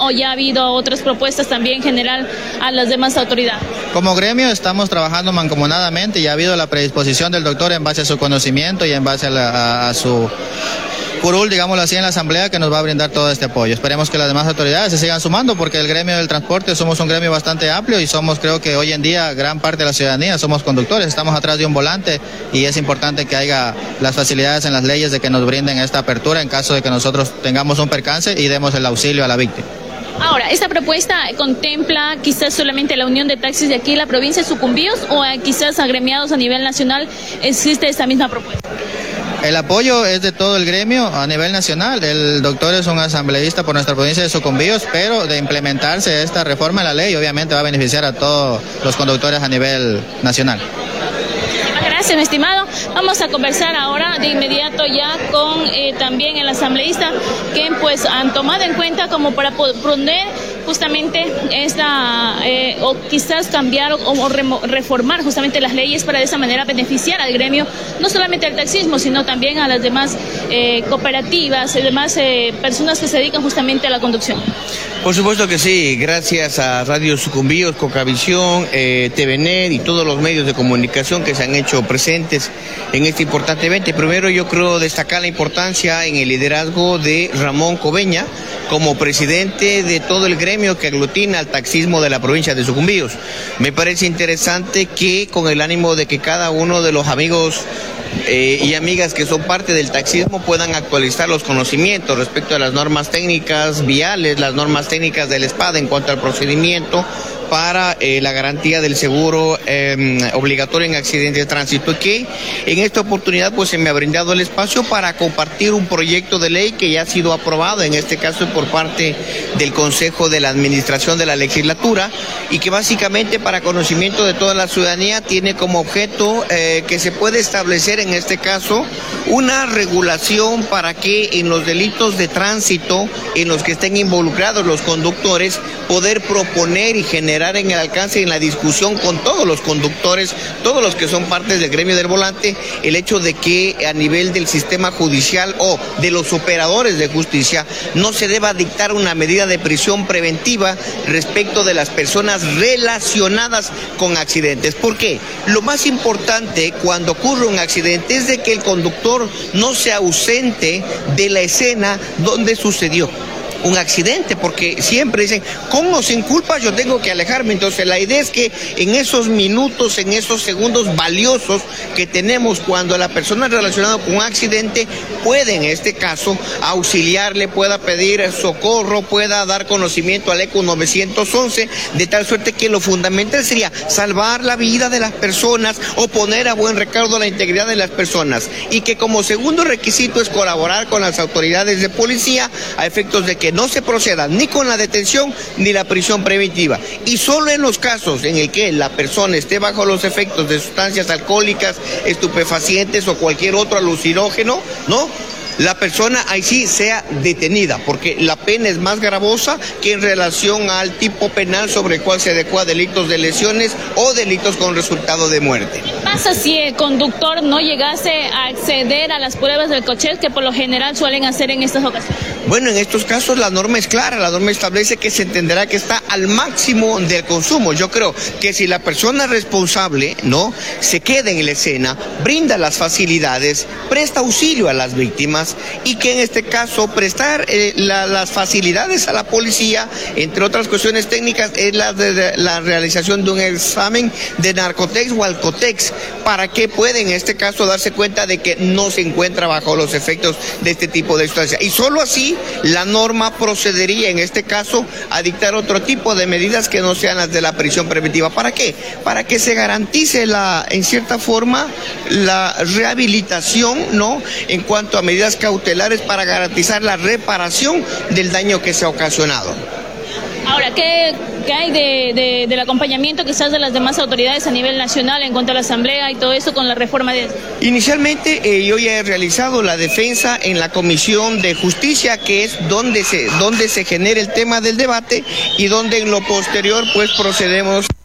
o ya ha habido otras propuestas también en general a las demás autoridades? Como gremio estamos trabajando mancomunadamente y ha habido la predisposición del doctor en base a su conocimiento y en base a su curul, digámoslo así, en la asamblea, que nos va a brindar todo este apoyo. Esperemos que las demás autoridades se sigan sumando, porque el gremio del transporte somos un gremio bastante amplio y somos, creo que hoy en día, gran parte de la ciudadanía somos conductores, estamos atrás de un volante y es importante que haya las facilidades en las leyes de que nos brinden esta apertura en caso de que nosotros tengamos un percance y demos el auxilio a la víctima. Ahora, ¿esta propuesta contempla quizás solamente la unión de taxis de aquí en la provincia de Sucumbíos o quizás agremiados a nivel nacional existe esta misma propuesta? El apoyo es de todo el gremio a nivel nacional. El doctor es un asambleísta por nuestra provincia de Sucumbíos, pero de implementarse esta reforma en la ley, obviamente va a beneficiar a todos los conductores a nivel nacional. Gracias, mi estimado. Vamos a conversar ahora de inmediato ya con también el asambleísta, que pues han tomado en cuenta como para poner justamente esta, o quizás cambiar o reformar justamente las leyes para de esa manera beneficiar al gremio, no solamente al taxismo, sino también a las demás cooperativas y demás personas que se dedican justamente a la conducción. Por supuesto que sí, gracias a Radio Sucumbíos, Cocavisión, TVNet y todos los medios de comunicación que se han hecho presentes en este importante evento. Primero yo creo destacar la importancia en el liderazgo de Ramón Coveña como presidente de todo el gremio que aglutina al taxismo de la provincia de Sucumbíos. Me parece interesante que con el ánimo de que cada uno de los amigos y amigas que son parte del taxismo puedan actualizar los conocimientos respecto a las normas técnicas viales, las normas técnicas del SPAD en cuanto al procedimiento para la garantía del seguro obligatorio en accidentes de tránsito, y que en esta oportunidad pues se me ha brindado el espacio para compartir un proyecto de ley que ya ha sido aprobado, en este caso por parte del Consejo de la Administración de la Legislatura, y que básicamente para conocimiento de toda la ciudadanía tiene como objeto que se puede establecer en este caso una regulación para que en los delitos de tránsito en los que estén involucrados los conductores poder proponer y generar en el alcance y en la discusión con todos los conductores, todos los que son partes del gremio del volante, el hecho de que a nivel del sistema judicial o de los operadores de justicia no se deba dictar una medida de prisión preventiva respecto de las personas relacionadas con accidentes. ¿Por qué? Lo más importante cuando ocurre un accidente es de que el conductor no se ausente de la escena donde sucedió un accidente, porque siempre dicen, con o sin culpa yo tengo que alejarme. Entonces la idea es que en esos minutos, en esos segundos valiosos que tenemos cuando la persona relacionada con un accidente puede en este caso auxiliarle, pueda pedir socorro, pueda dar conocimiento al ECO 911, de tal suerte que lo fundamental sería salvar la vida de las personas o poner a buen recaudo la integridad de las personas, y que como segundo requisito es colaborar con las autoridades de policía a efectos de que no se proceda ni con la detención ni la prisión preventiva, y solo en los casos en el que la persona esté bajo los efectos de sustancias alcohólicas, estupefacientes o cualquier otro alucinógeno, ¿no?, la persona ahí sí sea detenida, porque la pena es más gravosa que en relación al tipo penal sobre el cual se adecua delitos de lesiones o delitos con resultado de muerte. ¿Qué pasa si el conductor no llegase a acceder a las pruebas del coche, que por lo general suelen hacer en estas ocasiones? Bueno, en estos casos la norma es clara, la norma establece que se entenderá que está al máximo del consumo. Yo creo que si la persona responsable, ¿no?, se queda en la escena, brinda las facilidades, presta auxilio a las víctimas, y que en este caso prestar las facilidades a la policía, entre otras cuestiones técnicas, es la realización de un examen de narcotex o alcotex, para que pueda en este caso darse cuenta de que no se encuentra bajo los efectos de este tipo de sustancia. Y solo así la norma procedería en este caso a dictar otro tipo de medidas que no sean las de la prisión preventiva. ¿Para qué? Para que se garantice en cierta forma la rehabilitación, ¿no?, en cuanto a medidas cautelares para garantizar la reparación del daño que se ha ocasionado. Ahora, ¿qué hay del acompañamiento quizás de las demás autoridades a nivel nacional en cuanto a la asamblea y todo eso con la reforma de... Inicialmente yo ya he realizado la defensa en la Comisión de Justicia, que es donde se genera el tema del debate y donde en lo posterior pues procedemos